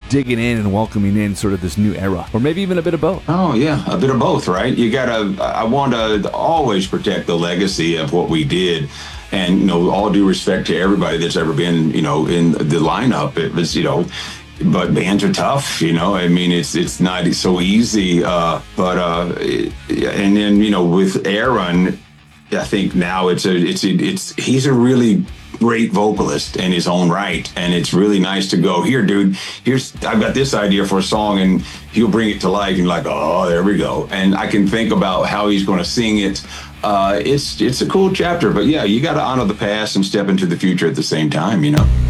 digging in and welcoming in sort of this new era, or maybe even a bit of both? Oh yeah, a bit of both, right? I want to always protect the legacy of what we did. And, all due respect to everybody that's ever been, in the lineup, it was, but bands are tough, I mean, it's not so easy. And then, with Aaron, I think now he's a really great vocalist in his own right. And it's really nice to go, here, dude, I've got this idea for a song, and he'll bring it to life. And like, oh, there we go. And I can think about how he's going to sing it. It's a cool chapter, but yeah, you got to honor the past and step into the future at the same time,